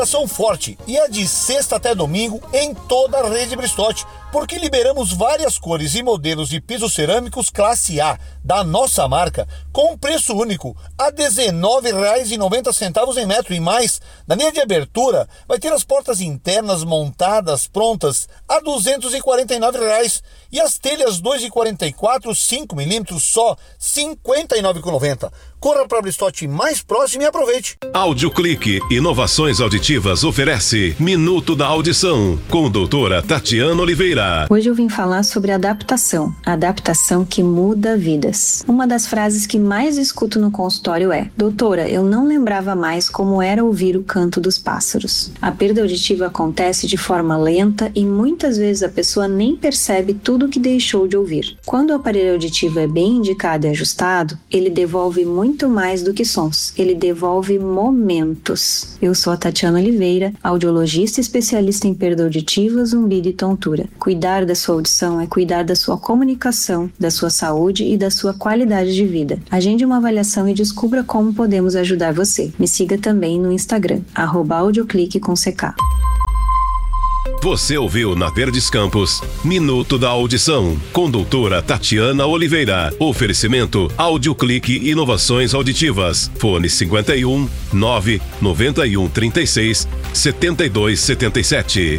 Ação forte e é de sexta até domingo em toda a rede Bristotti, porque liberamos várias cores e modelos de pisos cerâmicos classe A da nossa marca com um preço único a R$ 19,90 em metro, e mais, na linha de abertura vai ter as portas internas montadas prontas a R$ 249 e as telhas 2,44 5mm só R$ 59,90. Corra para a Bristotti mais próximo e aproveite. Audioclique Inovações Auditivas oferece Minuto da Audição com doutora Tatiana Oliveira. Hoje eu vim falar sobre adaptação. Adaptação que muda vidas. Uma das frases que mais escuto no consultório é: doutora, eu não lembrava mais como era ouvir o canto dos pássaros. A perda auditiva acontece de forma lenta e muitas vezes a pessoa nem percebe tudo que deixou de ouvir. Quando o aparelho auditivo é bem indicado e ajustado, ele devolve muito mais do que sons. Ele devolve momentos. Eu sou a Tatiana Oliveira, audiologista especialista em perda auditiva, zumbido e tontura. Cuidar da sua audição é cuidar da sua comunicação, da sua saúde e da sua qualidade de vida. Agende uma avaliação e descubra como podemos ajudar você. Me siga também no Instagram, @audioclique com CK. Você ouviu na Verdes Campos Minuto da Audição com doutora Tatiana Oliveira. Oferecimento Audioclique Inovações Auditivas. Fone 51 991 36 72 77.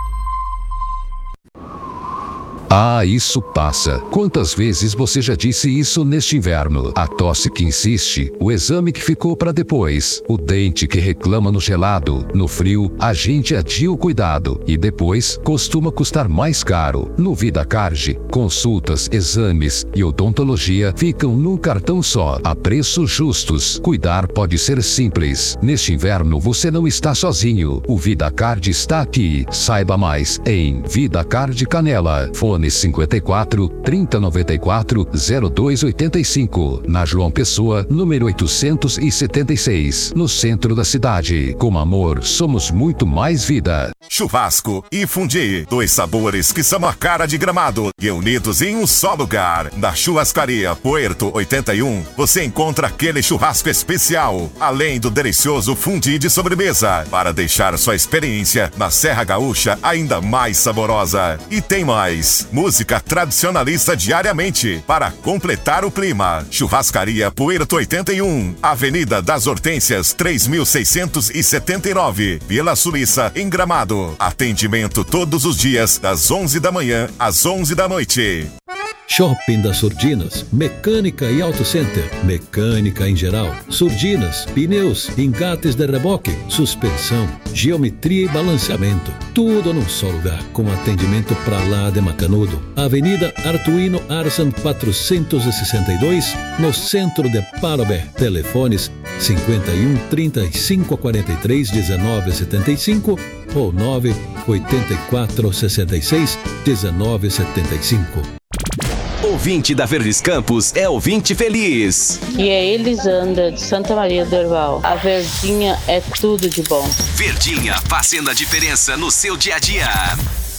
Ah, isso passa. Quantas vezes você já disse isso neste inverno? A tosse que insiste, o exame que ficou para depois, o dente que reclama no gelado, no frio, a gente adia o cuidado e depois costuma custar mais caro. No VidaCard, consultas, exames e odontologia ficam num cartão só, a preços justos. Cuidar pode ser simples. Neste inverno você não está sozinho. O VidaCard está aqui. Saiba mais em VidaCard Canela. Fone 54 3094 0285, na João Pessoa, número 876, no centro da cidade. Com amor, somos muito mais vida. Churrasco e fundi, dois sabores que são a cara de Gramado e unidos em um só lugar. Na Churrascaria Puerto 81, você encontra aquele churrasco especial, além do delicioso fundi de sobremesa, para deixar sua experiência na Serra Gaúcha ainda mais saborosa. E tem mais: música tradicionalista diariamente para completar o clima. Churrascaria Puerto 81, Avenida das Hortênsias 3679, Vila Suíça, em Gramado. Atendimento todos os dias das 11 da manhã às 11 da noite. Shopping das Surdinas, mecânica e auto center, mecânica em geral, surdinas, pneus, engates de reboque, suspensão, geometria e balanceamento, tudo num só lugar, com atendimento pra lá de Macanudo. Avenida Artuino Arsan 462, no centro de Parobé. Telefones 51 35 43 19 75 ou 9 84 66 19 75. Ouvinte da Verdes Campos é ouvinte feliz. E é Elisandra, de Santa Maria do Herval. A Verdinha é tudo de bom. Verdinha, fazendo a diferença no seu dia a dia.